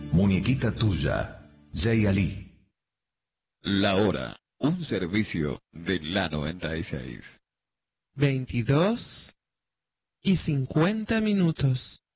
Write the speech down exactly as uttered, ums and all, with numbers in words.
Muñequita tuya, Jay Ali. La hora, un servicio de la noventa y seis. veintidós y cincuenta minutos.